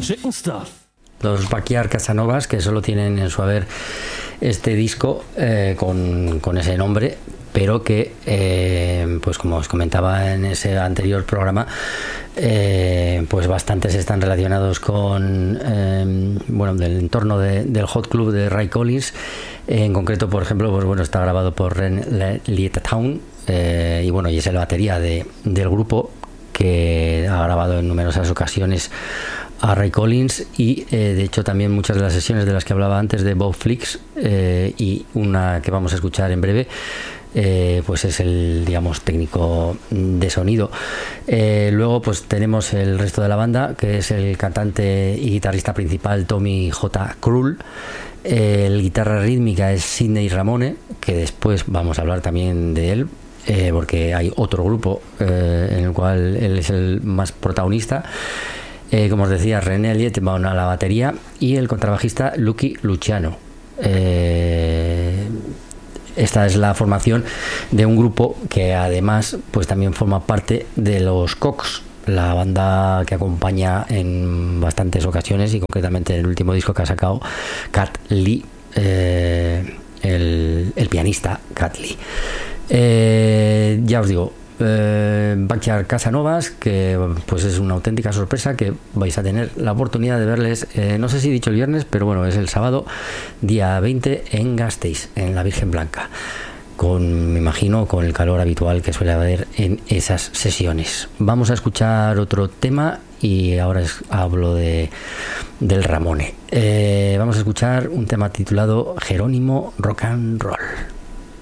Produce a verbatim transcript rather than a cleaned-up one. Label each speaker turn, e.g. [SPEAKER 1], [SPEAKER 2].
[SPEAKER 1] Chicken Stuff.
[SPEAKER 2] Los Backyard Casanovas, que solo tienen en su haber este disco eh, con, con ese nombre, pero que, eh, pues como os comentaba en ese anterior programa, eh, pues bastantes están relacionados con, eh, bueno, del entorno de, del Hot Club de Ray Collins. En concreto, por ejemplo, pues bueno, está grabado por Ren Littatown, eh, y bueno, y es el batería de, del grupo, que ha grabado en numerosas ocasiones a Ray Collins, y eh, de hecho también muchas de las sesiones de las que hablaba antes de Bob Flix, eh, y una que vamos a escuchar en breve, eh, pues es el, digamos, técnico de sonido. Eh, luego pues tenemos el resto de la banda, que es el cantante y guitarrista principal Tommy J. Krull. El guitarra rítmica es Sidney Ramone, que después vamos a hablar también de él, eh, porque hay otro grupo eh, en el cual él es el más protagonista. Eh, como os decía, René Elliott va a la batería, y el contrabajista Lucky Luciano. Eh, esta es la formación de un grupo que además pues también forma parte de los Cox, la banda que acompaña en bastantes ocasiones, y concretamente en el último disco que ha sacado Cat Lee, eh, el, el pianista Cat Lee. Eh, ya os digo, eh, Backyard Casanovas, que pues es una auténtica sorpresa, que vais a tener la oportunidad de verles, eh, no sé si he dicho el viernes, pero bueno, es el sábado día veinte en Gasteiz, en la Virgen Blanca, con, me imagino, con el calor habitual que suele haber en esas sesiones. Vamos a escuchar otro tema, y ahora es, hablo de del Ramone. Eh, vamos a escuchar un tema titulado Jerónimo Rock and Roll.